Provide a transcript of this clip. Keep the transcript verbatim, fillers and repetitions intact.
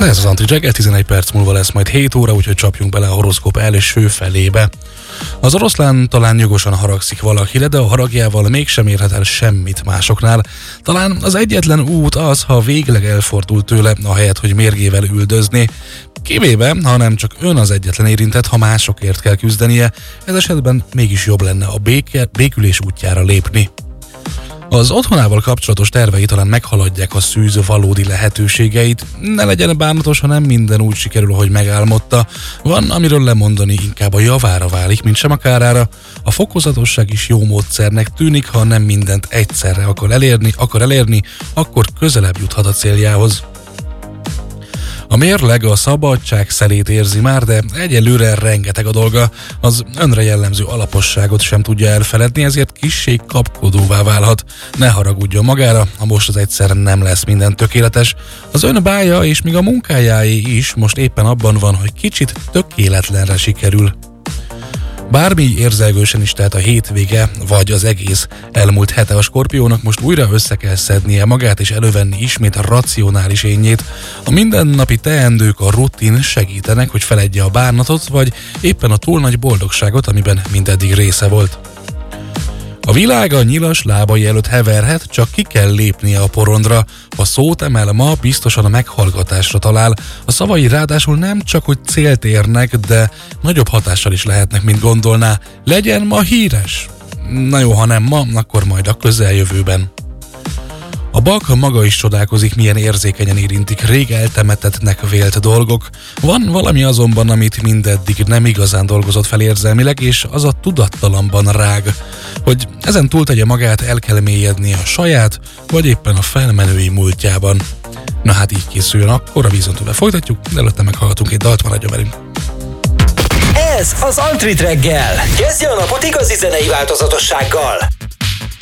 Ez az Anti-Reggel, tizenegy perc múlva lesz majd hét óra, úgyhogy csapjunk bele a horoszkóp első felébe. Az oroszlán talán jogosan haragszik valakire, de a haragjával mégsem érhet el semmit másoknál. Talán az egyetlen út az, ha végleg elfordul tőle, ahelyett, hogy mérgével üldözni. Kivéve, ha nem csak ön az egyetlen érintett, ha másokért kell küzdenie, ez esetben mégis jobb lenne a béke, békülés útjára lépni. Az otthonával kapcsolatos tervei talán meghaladják a szűz valódi lehetőségeit. Ne legyen bánatos, ha nem minden úgy sikerül, ahogy megálmodta. Van, amiről lemondani inkább a javára válik, mint sem a kárára. A fokozatosság is jó módszernek tűnik, ha nem mindent egyszerre akar elérni, akar elérni, akkor közelebb juthat a céljához. A mérleg a szabadság szelét érzi már, de egyelőre rengeteg a dolga, az önre jellemző alaposságot sem tudja elfeledni, ezért kissé kapkodóvá válhat. Ne haragudjon magára, ha most az egyszer nem lesz minden tökéletes. Az ön bája és még a munkájáé is most éppen abban van, hogy kicsit tökéletlenre sikerül. Bármi érzelgősen is telt a hétvége, vagy az egész elmúlt hete, a Skorpiónak most újra össze kell szednie magát és elővenni ismét a racionális énjét. A mindennapi teendők, a rutin segítenek, hogy feledje a bánatot, vagy éppen a túl nagy boldogságot, amiben mindeddig része volt. A világ a nyilas lábai előtt heverhet, csak ki kell lépnie a porondra. Ha szót emel ma, biztosan a meghallgatásra talál. A szavai ráadásul nem csak, hogy célt érnek, de nagyobb hatással is lehetnek, mint gondolná. Legyen ma híres? Na jó, ha nem ma, akkor majd a közeljövőben. A Bak maga is csodálkozik, milyen érzékenyen érintik rég eltemetettnek vélt dolgok. Van valami azonban, amit mindeddig nem igazán dolgozott fel érzelmileg, és az a tudattalamban rág. Hogy ezen túltegye magát, el kell mélyedni a saját, vagy éppen a felmenői múltjában. Na hát így készüljön akkor, a vízon túl folytatjuk, de előtte meghallgatunk egy dalt, maradjon velünk. Ez az Antrit reggel. Kezdje a napot igazi zenei változatossággal.